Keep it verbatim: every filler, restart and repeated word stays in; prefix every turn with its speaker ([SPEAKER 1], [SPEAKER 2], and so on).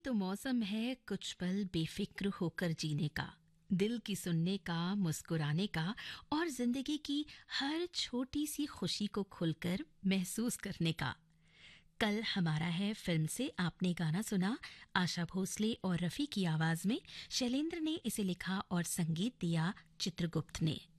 [SPEAKER 1] तो मौसम है कुछ पल बेफिक्र होकर जीने का, दिल की सुनने का, मुस्कुराने का और जिंदगी की हर छोटी सी खुशी को खुलकर महसूस करने का। कल हमारा है फिल्म से आपने गाना सुना, आशा भोसले और रफ़ी की आवाज में। शैलेंद्र ने इसे लिखा और संगीत दिया चित्रगुप्त ने।